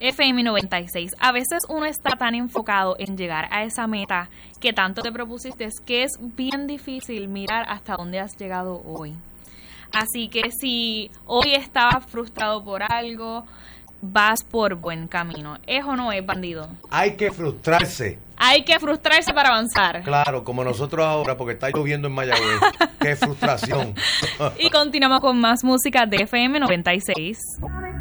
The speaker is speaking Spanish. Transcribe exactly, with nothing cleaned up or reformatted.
F M noventa y seis. A veces uno está tan enfocado en llegar a esa meta que tanto te propusiste que es bien difícil mirar hasta dónde has llegado hoy. Así que si hoy estabas frustrado por algo, vas por buen camino. ¿Es o no es, bandido? Hay que frustrarse. Hay que frustrarse para avanzar. Claro, como nosotros ahora, porque está lloviendo en Mayagüez. ¡Qué frustración! Y continuamos con más música de F M noventa y seis.